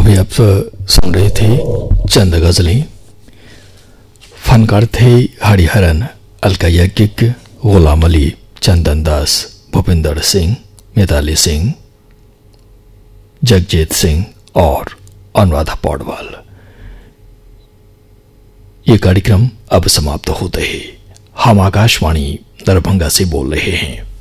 अभी आप सुन रहे थे चंद गजलें। फनकार थे हरिहरन, अलका याज्ञिक, गुलाम अली, चंदन दास, भूपिंदर सिंह, मिताली सिंह, जगजीत सिंह और अनुराधा पौडवाल। ये कार्यक्रम अब समाप्त होते हैं। हम आकाशवाणी दरभंगा से बोल रहे हैं।